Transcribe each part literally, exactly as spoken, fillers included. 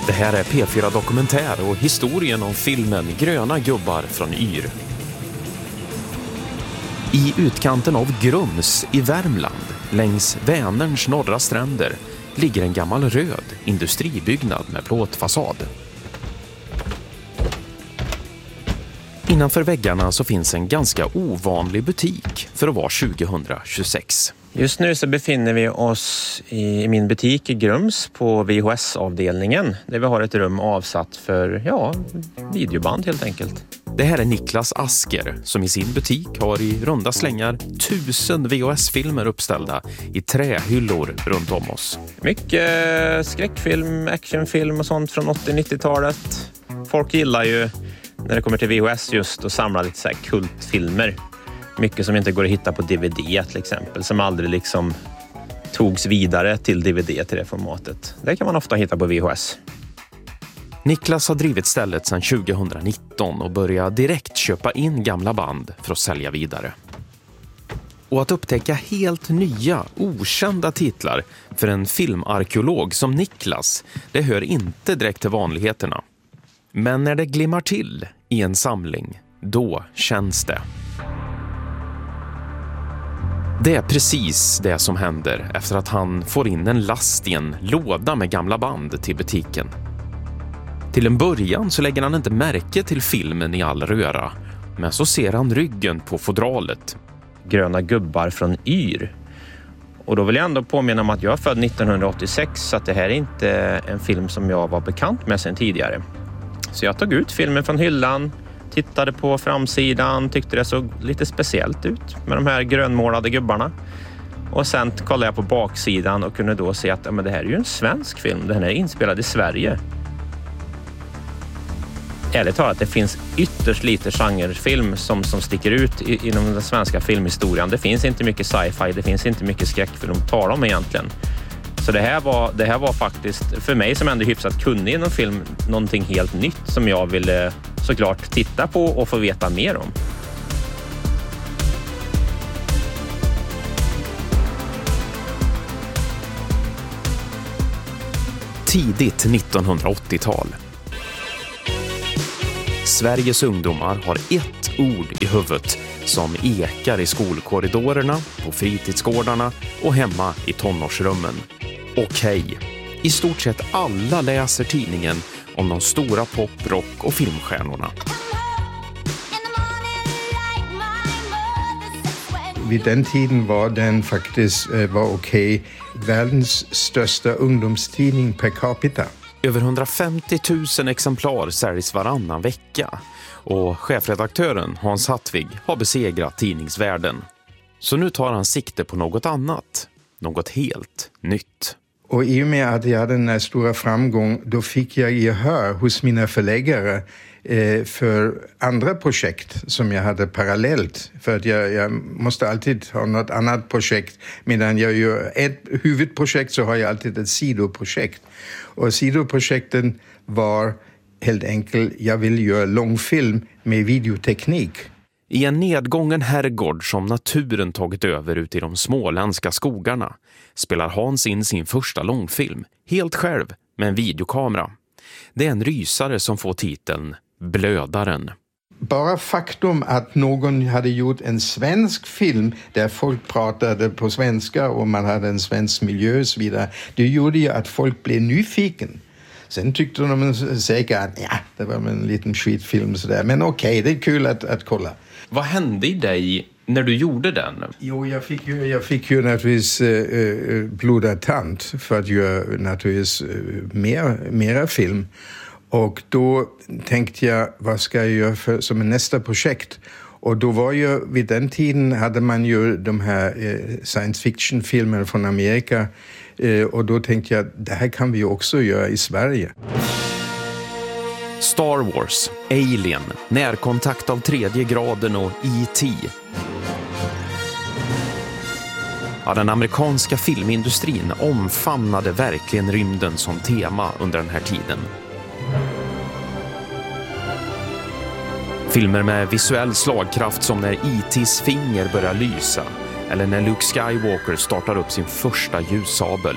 Det här är P fyra Dokumentär och historien om filmen Gröna gubbar från Yr. I utkanten av Grums i Värmland, längs Vänerns norra stränder, ligger en gammal röd industribyggnad med plåtfasad. Innanför väggarna så finns en ganska ovanlig butik för att vara tjugohundratjugosex. Just nu så befinner vi oss i min butik i Grums på V H S-avdelningen där vi har ett rum avsatt för, ja, videoband helt enkelt. Det här är Niklas Asker som i sin butik har i runda slängar tusen V H S-filmer uppställda i trähyllor runt om oss. Mycket skräckfilm, actionfilm och sånt från åttio-nittiotalet. Folk gillar ju när det kommer till V H S just att samla lite så här kultfilmer. Mycket som inte går att hitta på D V D till exempel, som aldrig liksom togs vidare till D V D till det formatet. Det kan man ofta hitta på V H S. Niklas har drivit stället sedan tjugohundranitton och började direkt köpa in gamla band för att sälja vidare. Och att upptäcka helt nya, okända titlar för en filmarkeolog som Niklas, det hör inte direkt till vanligheterna. Men när det glimmar till i en samling, då känns det. Det är precis det som händer efter att han får in en last i en låda med gamla band till butiken. Till en början så lägger han inte märke till filmen i all röra, men så ser han ryggen på fodralet. Gröna gubbar från Yr. Och då vill jag ändå påminna om att jag är född nittonhundraåttiosex, så att det här är inte en film som jag var bekant med sedan tidigare. Så jag tog ut filmen från hyllan, tittade på framsidan, tyckte det såg lite speciellt ut med de här grönmålade gubbarna. Och sen kollade jag på baksidan och kunde då se att ja, men det här är ju en svensk film, den är inspelad i Sverige. Ärligt talat, det finns ytterst lite genrefilm som, som sticker ut i, inom den svenska filmhistorien. Det finns inte mycket sci-fi, det finns inte mycket skräckfilm att tala om egentligen. Så det här var, det här var faktiskt, för mig som ändå hyfsat kunnig inom film, någonting helt nytt som jag ville såklart titta på och få veta mer om. Tidigt nittonhundraåttiotal. Sveriges ungdomar har ett ord i huvudet som ekar i skolkorridorerna, på fritidsgårdarna och hemma i tonårsrummen. Okej, i stort sett alla läser tidningen om de stora pop, rock och filmstjärnorna. Vid den tiden var den faktiskt var okej, världens största ungdomstidning per capita. Över hundrafemtio tusen exemplar säljs varannan vecka och chefredaktören Hans Hattvig har besegrat tidningsvärlden. Så nu tar han sikte på något annat, något helt nytt. Och i och med att jag hade den här stora framgång, då fick jag gehör hos mina förläggare eh, för andra projekt som jag hade parallellt. För att jag, jag måste alltid ha något annat projekt. Medan jag gör ett huvudprojekt så har jag alltid ett sidoprojekt. Och sidoprojekten var helt enkelt, jag vill göra långfilm med videoteknik. I en nedgången herrgård som naturen tagit över ut i de småländska skogarna spelar Hans in sin första långfilm, helt själv med en videokamera. Det är en rysare som får titeln Blödaren. Bara faktum att någon hade gjort en svensk film där folk pratade på svenska och man hade en svensk miljö och så vidare, det gjorde ju att folk blev nyfiken. Sen tyckte de säkert att ja, det var en liten skitfilm sådär. Men okej, okay, det är kul att, att kolla. Vad hände i dig när du gjorde den? Jo, jag fick ju, jag fick ju naturligtvis äh, blodad tand för att göra naturligtvis äh, mer, mera film. Och då tänkte jag, vad ska jag göra för, som en nästa projekt? Och då var ju, vid den tiden hade man ju de här eh, science fiction-filmerna från Amerika. Eh, och då tänkte jag, det här kan vi också göra i Sverige. Star Wars, Alien, Närkontakt av tredje graden och E T Ja, den amerikanska filmindustrin omfamnade verkligen rymden som tema under den här tiden. Filmer med visuell slagkraft som när E T:s finger börjar lysa eller när Luke Skywalker startar upp sin första ljussabel.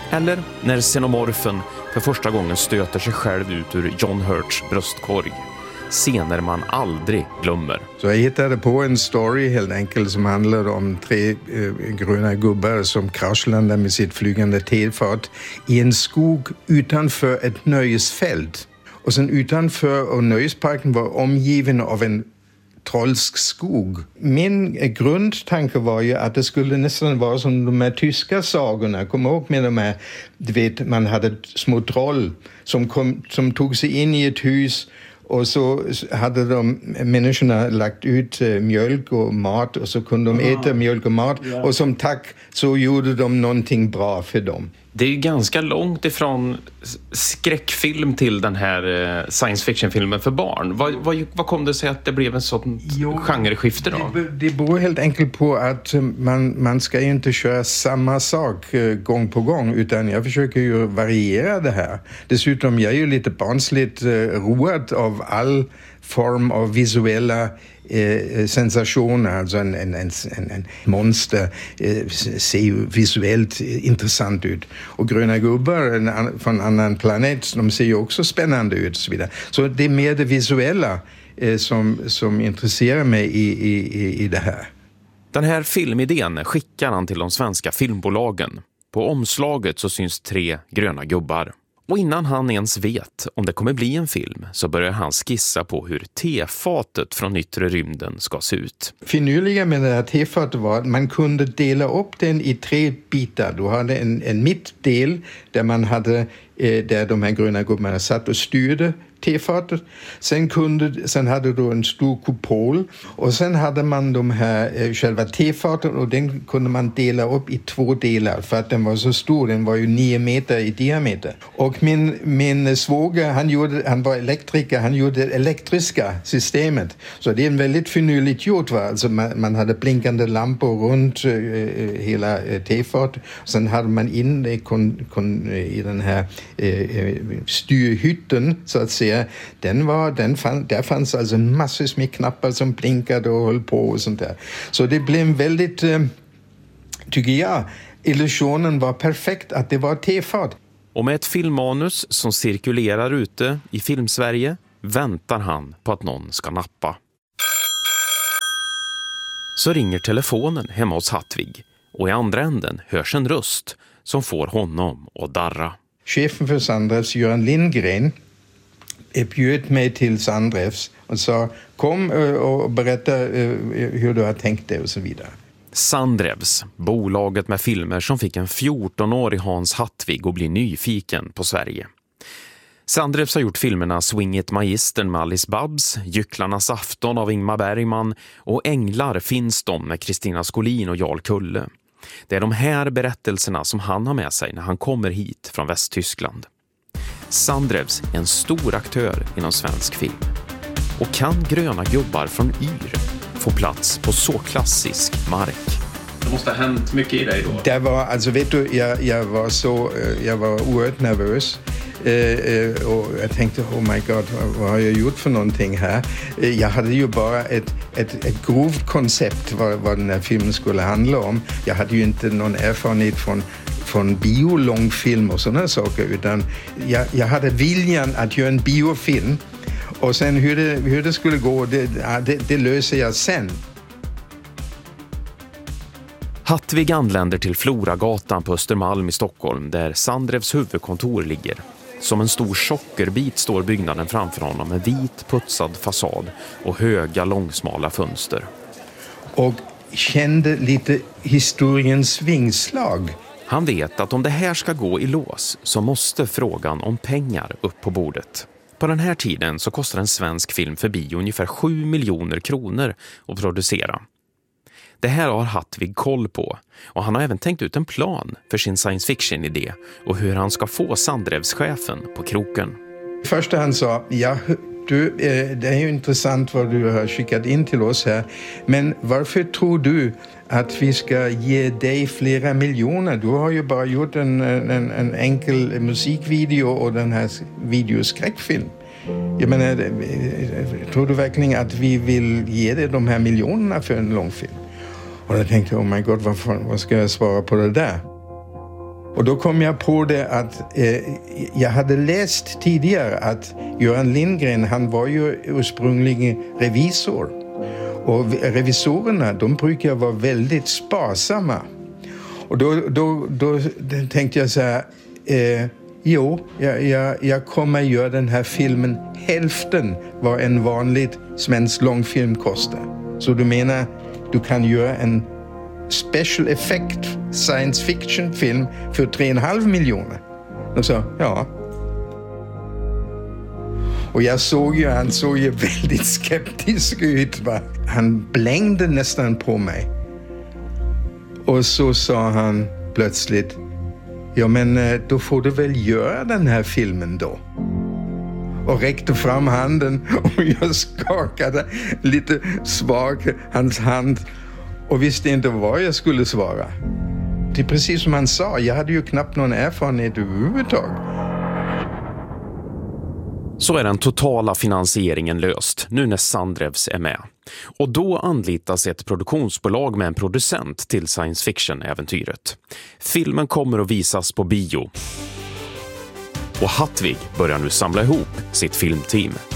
Eller när xenomorfen för första gången stöter sig själv ut ur John Hurts bröstkorg. Scener man aldrig glömmer. Så jag hittade på en story helt enkelt som handlar om tre eh, gröna gubbar som kraschlandar med sitt flygande tefat i en skog utanför ett nöjesfält. Och sen utanför och nöjesparken var omgiven av en trollsk skog. Min grundtanke var ju att det skulle nästan vara som de här tyska sagorna. Kom ihåg med de här, du vet, man hade små troll som, kom, som tog sig in i ett hus. Och så hade de människorna lagt ut mjölk och mat och så kunde de äta mjölk och mat. Ja. Och som tack så gjorde de någonting bra för dem. Det är ju ganska långt ifrån skräckfilm till den här science fiction-filmen för barn. Vad, vad, vad kom det sig att det blev en sån jo, genreskifte då? Det, det beror helt enkelt på att man, man ska ju inte köra samma sak gång på gång utan jag försöker ju variera det här. Dessutom jag är ju lite barnsligt road av all form av visuella eh, sensationer. Alltså en, en, en, en monster eh, ser ju visuellt intressant ut. Och gröna gubbar en, från en annan planet, de ser ju också spännande ut och så vidare. Så det är mer det visuella eh, som, som intresserar mig i, i, i det här. Den här filmidén skickar han till de svenska filmbolagen. På omslaget så syns tre gröna gubbar. Och innan han ens vet om det kommer bli en film så börjar han skissa på hur tefatet från yttre rymden ska se ut. Finurliga med det här tefatet var att man kunde dela upp den i tre bitar. Du hade en, en mittdel där man hade eh, där de här gröna gubbarna satt och styrde tefatet. Sen, kunde, sen hade du en stor kupol och sen hade man de här eh, själva tefatet och den kunde man dela upp i två delar för att den var så stor, den var ju nio meter i diameter. Och min, min svåger, han, gjorde, han var elektriker, han gjorde det elektriska systemet. Så det är en väldigt finurligt gjort va? Alltså man, man hade blinkande lampor runt eh, hela eh, tefatet. Sen hade man in eh, kon, kon, i den här eh, styrhytten så att säga. Den var, den fann, där fanns alltså massor med knappar som blinkade och höll på och sånt där. Så det blev väldigt, eh, tycker jag, illusionen var perfekt att det var tefat. Och med ett filmmanus som cirkulerar ute i Filmsverige väntar han på att någon ska nappa. Så ringer telefonen hemma hos Hattvig och i andra änden hörs en röst som får honom att darra. Chefen för Sandrefs, Göran Lindgren, bjöd mig till Sandrefs och sa kom och berätta hur du har tänkt det och så vidare. Sandrefs, bolaget med filmer som fick en fjorton-årig Hans Hattvig att bli nyfiken på Sverige. Sandrefs har gjort filmerna Swing It Magistern med Alice Babs, Gycklarnas afton av Ingmar Bergman och Änglar finns de med Kristina Skolin och Jarl Kulle. Det är de här berättelserna som han har med sig när han kommer hit från Västtyskland. Sandrefs är en stor aktör inom svensk film. Och kan gröna gubbar från Yr få plats på så klassisk mark? Det måste ha hänt mycket i dig då. Det var, alltså vet du, jag, jag var så, jag var oerhört nervös. Eh, och jag tänkte, oh my god, vad, vad har jag gjort för någonting här? Eh, jag hade ju bara ett, ett, ett grovt koncept vad, vad den här filmen skulle handla om. Jag hade ju inte någon erfarenhet från från biolångfilm och sådana saker utan jag, jag hade viljan att göra en biofilm och sen hur det, hur det skulle gå det, det, det löser jag sen. Hattvig anländer till Floragatan på Östermalm i Stockholm där Sandrefs huvudkontor ligger. Som en stor sockerbit står byggnaden framför honom med vit putsad fasad och höga långsmala fönster. Och kände lite historiens vingslag. Han vet att om det här ska gå i lås så måste frågan om pengar upp på bordet. På den här tiden så kostar en svensk film för bio ungefär sju miljoner kronor att producera. Det här har Hattvig koll på och han har även tänkt ut en plan för sin science fiction-idé och hur han ska få Sandrefs-chefen på kroken. Första han sa, ja du, det är ju intressant vad du har skickat in till oss här, men varför tror du att vi ska ge dig flera miljoner? Du har ju bara gjort en, en, en enkel musikvideo och den här videoskräckfilm. Jag menar, tror du verkligen att vi vill ge dig de här miljonerna för en långfilm? Och jag tänkte, oh my god, vad, vad ska jag svara på det där? Och då kom jag på det att eh, jag hade läst tidigare att Göran Lindgren, han var ju ursprungligen revisor. Och revisorerna, de brukar vara väldigt sparsamma. Och då, då, då tänkte jag så här, eh, jo, jag, jag, jag kommer göra den här filmen hälften vad en vanlig svensk långfilm kostar. Så du menar, du kan göra en special effect science fiction film för tre och en halv miljoner? Och så, ja. Och jag såg ju, han såg ju väldigt skeptisk ut, va? Han blängde nästan på mig. Och så sa han plötsligt, ja men då får du väl göra den här filmen då. Och räckte fram handen och jag skakade lite svagt hans hand och visste inte vad jag skulle svara. Det är precis som han sa, jag hade ju knappt någon erfarenhet överhuvudtaget. Så är den totala finansieringen löst, nu när Sandrevs är med. Och då anlitas ett produktionsbolag med en producent till science fiction-äventyret. Filmen kommer att visas på bio. Och Hattvig börjar nu samla ihop sitt filmteam.